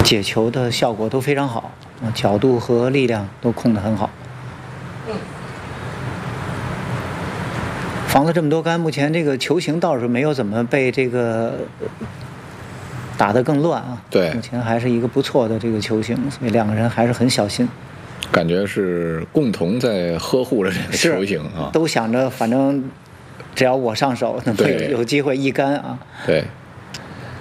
解球的效果都非常好，角度和力量都控得很好。防了这么多杆，目前这个球形倒是没有怎么被这个打得更乱啊。 对， 目前还是一个不错的这个球形，所以两个人还是很小心。 感觉是共同在呵护着这个球形啊， 都想着反正只要我上手，能够有机会一杆啊。 对。